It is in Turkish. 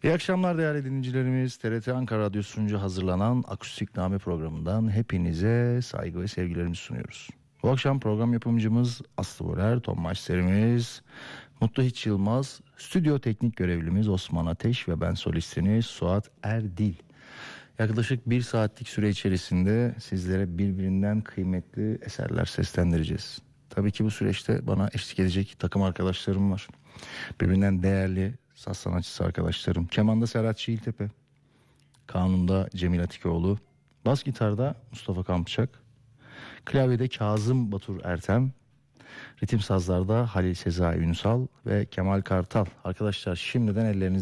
İyi akşamlar değerli dinleyicilerimiz. TRT Ankara Radyosu'nca hazırlanan Akustikname programından hepinize saygı ve sevgilerimizi sunuyoruz. Bu akşam program yapımcımız Aslı Borer, ton maçlarımız Mutlu Hiç Yılmaz, stüdyo teknik görevlimiz Osman Ateş ve ben solistiniz Suat Erdil. Yaklaşık bir saatlik süre içerisinde sizlere birbirinden kıymetli eserler seslendireceğiz. Tabii ki bu süreçte bana eşlik edecek takım arkadaşlarım var. Birbirinden değerli saz sanatçısı arkadaşlarım. Kemanda Serhat Şiiltepe, kanunda Cemil Atikoğlu, bas gitarda Mustafa Kampçak, klavyede Kazım Batur Ertem, ritim sazlarda Halil Sezai Ünsal ve Kemal Kartal. Arkadaşlar şimdiden ellerinize